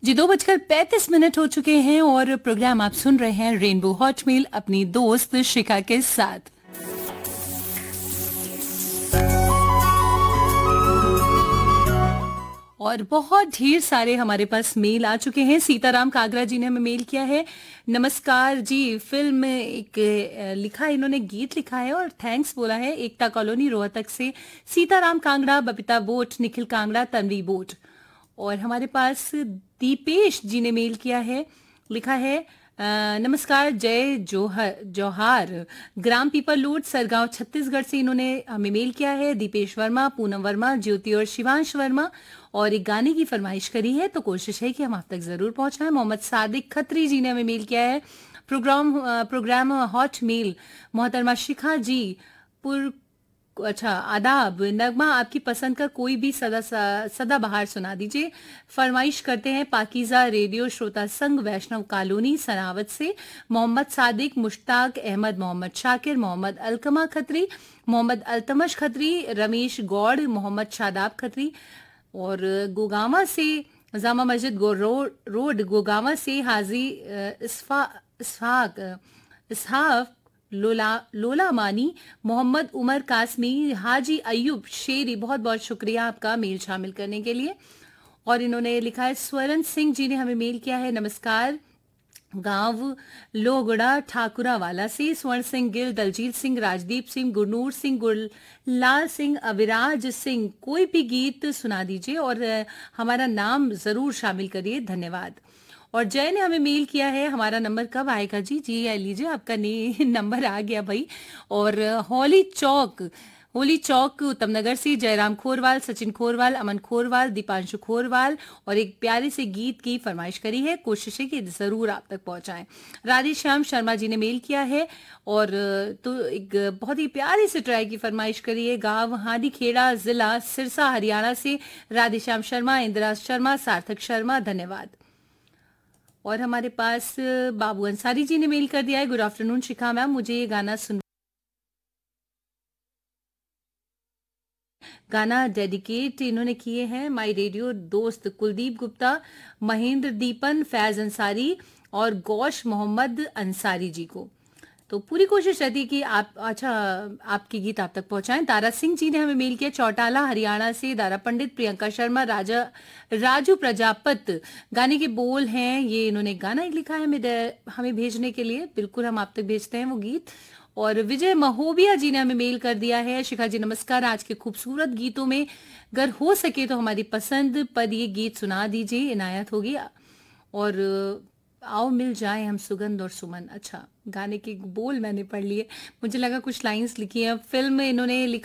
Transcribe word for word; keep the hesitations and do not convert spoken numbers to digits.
जी दो बजकर पैंतीस मिनट हो चुके हैं और प्रोग्राम आप सुन रहे हैं रेनबो हॉट मेल अपनी दोस्त शिखा के साथ। और बहुत ढेर सारे हमारे पास मेल आ चुके हैं। सीताराम कागरा जी ने हमें मेल किया है। नमस्कार जी, फिल्म एक अ, लिखा है, इन्होंने गीत लिखा है और थैंक्स बोला है। एकता कॉलोनी रोहतक से सीताराम कांगड़ा, बबीता बोट, निखिल कांगड़ा, तन्वी बोट। और हमारे पास दीपेश जी ने मेल किया है, लिखा है अ, नमस्कार, जय जोहर जौहार, ग्राम पीपल लोड, सरगांव, छत्तीसगढ़ से इन्होंने हमें मेल किया है। दीपेश वर्मा, पूनम वर्मा, ज्योति और शिवांश वर्मा, और एक गाने की फरमाइश करी है, तो कोशिश है कि हम आप तक जरूर पहुंचाएं। मोहम्मद सादिक खत्री जी ने हमें मेल किया है। प्रोग्राम अ, प्रोग्राम हॉट मेल मोहतरमा शिखा जी पुर अच्छा आदाब, नगमा आपकी पसंद का कोई भी सदा सदा बहार सुना दीजिए। फरमाइश करते हैं पाकीजा रेडियो श्रोता संघ, वैष्णव कॉलोनी, सनावत से मोहम्मद सादिक, मुश्ताक अहमद, मोहम्मद शाकिर, मोहम्मद अलकमा खत्री, मोहम्मद अल्तमश खत्री, रमेश गौड़, मोहम्मद शादाब खत्री। और गोगामा से जामा मस्जिद गो रोड रोड गोगामा से हाजी अ, इस्फा इसफाक अ, इसहाफ लोला लोला मानी, मोहम्मद उमर कासमी, हाजी अयूब शेरी, बहुत बहुत शुक्रिया आपका मेल शामिल करने के लिए। और इन्होंने लिखा है, स्वरण सिंह जी ने हमें मेल किया है। नमस्कार, गांव लोगड़ा ठाकुरावाला से स्वर्ण सिंह गिल, दलजीत सिंह, राजदीप सिंह, गुरनूर सिंह, गुरलाल सिंह, अविराज सिंह, कोई भी गीत सुना दीजिए और अ, हमारा नाम जरूर शामिल करिए, धन्यवाद। और जय ने हमें मेल किया है, हमारा नंबर कब आएगा जी? जी आ लीजिए, आपका ने नंबर आ गया भाई। और अ, हौली चौक होली चौक उत्तम नगर से जयराम खोरवाल, सचिन खोरवाल, अमन खोरवाल, दीपांशु खोरवाल, और एक प्यारे से गीत की फरमाइश करी है, कोशिश है कि जरूर आप तक पहुंचाएं। राधेश्याम शर्मा जी ने मेल किया है और तो एक बहुत ही प्यारी से ट्राई की फरमाइश करी है। गांव हादी खेड़ा, जिला सिरसा, हरियाणा से राधेश्याम शर्मा, इंदिरा शर्मा, सार्थक शर्मा, धन्यवाद। और हमारे पास बाबू अंसारी जी ने मेल कर दिया है। गुड आफ्टरनून शिखा मैम, मुझे ये गाना सुन गाना डेडिकेट इन्होंने किए हैं माय रेडियो दोस्त कुलदीप गुप्ता, महेंद्र दीपन, फैज अंसारी और गौश मोहम्मद अंसारी जी को। तो पूरी कोशिश रहती है कि आप अच्छा आपके गीत आप तक पहुंचाएं। तारा सिंह जी ने हमें मेल किया, चौटाला हरियाणा से, दारा पंडित, प्रियंका शर्मा, राजा राजू प्रजापत। गाने के बोल हैं, ये इन्होंने गाना एक लिखा है हमें हमें भेजने के लिए, बिल्कुल हम आप तक भेजते हैं वो गीत। और विजय महोबिया जी ने हमें मेल कर दिया है, शिखा जी नमस्कार, आज के खूबसूरत गीतों में अगर हो सके तो हमारी पसंद पर ये गीत सुना दीजिए, इनायत होगी। और आओ मिल जाए हम सुगंध और सुमन। अच्छा, गाने के बोल मैंने पढ़ लिए, मुझे लगा कुछ लाइंस लिखी है। फिल्म इन्होंने लिखा